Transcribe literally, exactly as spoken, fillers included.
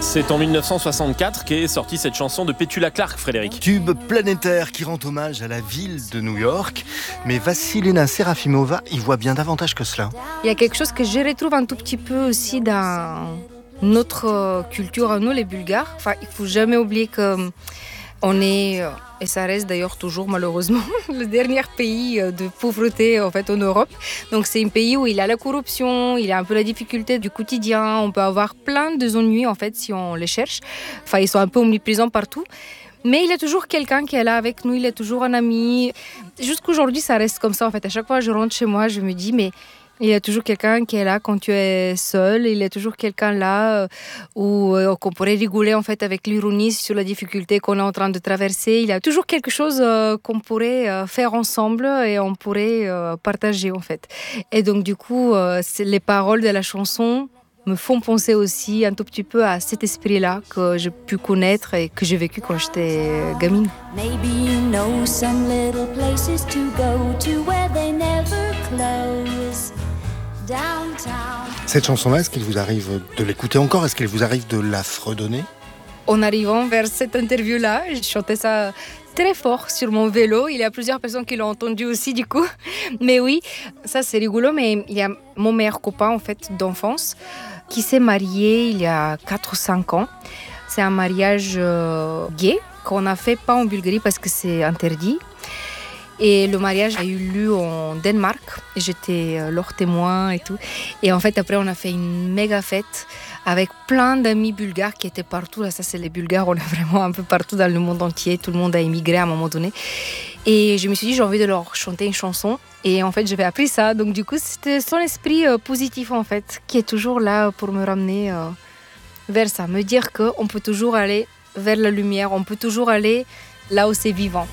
C'est en dix-neuf cent soixante-quatre qu'est sortie cette chanson de Petula Clark, Frédéric. Tube planétaire qui rend hommage à la ville de New York. Mais Vassilina Serafimova y voit bien davantage que cela. Il y a quelque chose que je retrouve un tout petit peu aussi dans notre culture à nous, les Bulgares. Enfin, il ne faut jamais oublier que on est, et ça reste d'ailleurs toujours malheureusement, le dernier pays de pauvreté en fait en Europe. Donc c'est un pays où il y a la corruption, il y a un peu la difficulté du quotidien. On peut avoir plein de ennuis en fait si on les cherche. Enfin, ils sont un peu omniprésents partout. Mais il y a toujours quelqu'un qui est là avec nous, il y a toujours un ami. Jusqu'aujourd'hui, ça reste comme ça en fait. À chaque fois que je rentre chez moi, je me dis mais il y a toujours quelqu'un qui est là quand tu es seul. Il y a toujours quelqu'un là euh, où euh, qu'on pourrait rigoler en fait avec l'ironie sur la difficulté qu'on est en train de traverser. Il y a toujours quelque chose euh, qu'on pourrait euh, faire ensemble et on pourrait euh, partager en fait. Et donc du coup, euh, c'est les paroles de la chanson me font penser aussi un tout petit peu à cet esprit-là que j'ai pu connaître et que j'ai vécu quand j'étais gamine. Maybe you know some little places to go to where they never close. Downtown. Cette chanson-là, est-ce qu'il vous arrive de l'écouter encore ? Est-ce qu'il vous arrive de la fredonner ? En arrivant vers cette interview-là, je chantais ça très fort sur mon vélo. Il y a plusieurs personnes qui l'ont entendu aussi du coup. Mais oui, ça c'est rigolo. Mais il y a mon meilleur copain en fait d'enfance qui s'est marié il y a quatre ou cinq ans. C'est un mariage euh, gay qu'on a fait pas en Bulgarie parce que c'est interdit. Et le mariage a eu lieu en Danemark. J'étais euh, leur témoin et tout. Et en fait, après, on a fait une méga fête avec plein d'amis bulgares qui étaient partout. Là, ça, c'est les Bulgares. On est vraiment un peu partout dans le monde entier. Tout le monde a émigré à un moment donné. Et je me suis dit, j'ai envie de leur chanter une chanson. Et en fait, j'avais appris ça. Donc, du coup, c'était son esprit euh, positif, en fait, qui est toujours là pour me ramener euh, vers ça. Me dire qu'on peut toujours aller vers la lumière. On peut toujours aller là où c'est vivant.